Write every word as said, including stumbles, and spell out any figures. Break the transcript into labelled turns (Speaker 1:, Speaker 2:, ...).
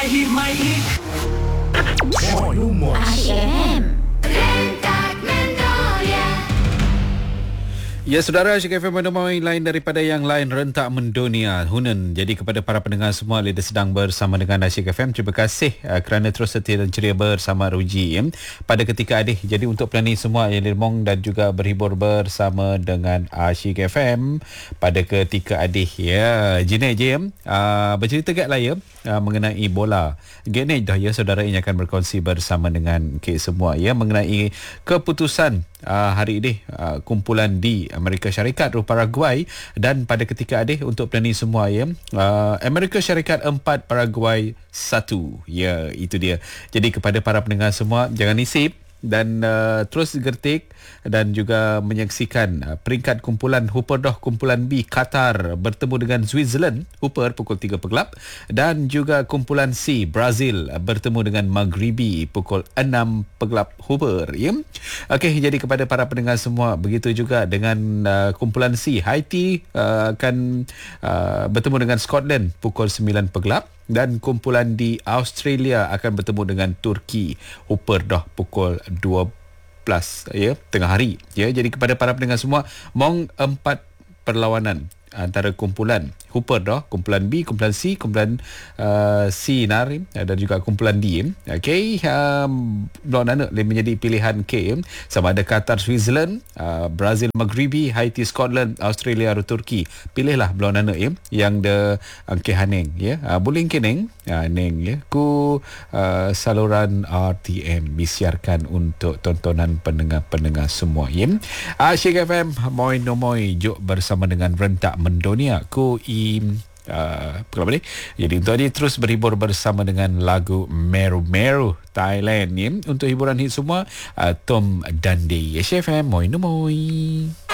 Speaker 1: Pagi Maik.
Speaker 2: Moi Humor.
Speaker 3: Asyik F M.
Speaker 4: Ya, saudara, Asyik F M menemui lain daripada yang lain, rentak mendunia. Hunan. Jadi kepada para pendengar semua, Lida sedang bersama dengan Asyik F M. Terima kasih uh, kerana terus setia dan ceria bersama Ruji ya, pada ketika adik. Jadi untuk pelani semua yang diremong dan juga berhibur bersama dengan Asyik F M pada ketika adik ya. Jinak je uh, bercerita kat layar uh, mengenai bola. Gini dah ya, saudara yang akan berkongsi bersama dengan kita semua ya mengenai keputusan uh, hari ini uh, kumpulan di Amerika Syarikat Paraguay, dan pada ketika adik untuk pelani semua ya, uh, Amerika Syarikat empat Paraguay satu ya, itu dia. Jadi kepada para pendengar semua, jangan nisip dan uh, terus gertik dan juga menyaksikan uh, peringkat kumpulan Hooper-Doh kumpulan B Qatar bertemu dengan Switzerland Hooper pukul tiga pegelap, dan juga kumpulan C Brazil uh, bertemu dengan Maghribi pukul enam pegelap Hooper ya. Okey, jadi kepada para pendengar semua, begitu juga dengan uh, kumpulan C Haiti uh, akan uh, bertemu dengan Scotland pukul sembilan pegelap, dan kumpulan di Australia akan bertemu dengan Turki Hooper-Doh pukul dua belas ya, tengah hari ya. Jadi kepada para pendengar semua, mong empat perlawanan antara kumpulan Hooper-Doh, kumpulan B, kumpulan C, kumpulan uh, C Nari dan juga kumpulan D. Okey, um, blok mana menjadi pilihan K, sama ada Qatar Switzerland, uh, Brazil Maghribi, Haiti Scotland, Australia atau Turki. Pilihlah blok mana ya yang de angke haneng ya. Uh, boleh keneng uh, neng ya ku uh, saluran R T M disiarkan untuk tontonan pendengar-pendengar semua ya. Asyik F M moi no moi jok bersama dengan rentak mendunia ku i Uh, apa ni? Jadi untuk ini terus berhibur bersama dengan lagu Meru Meru Thailand ya. Untuk hiburan hit semua, uh, Tom Dundee. F M moi no moi.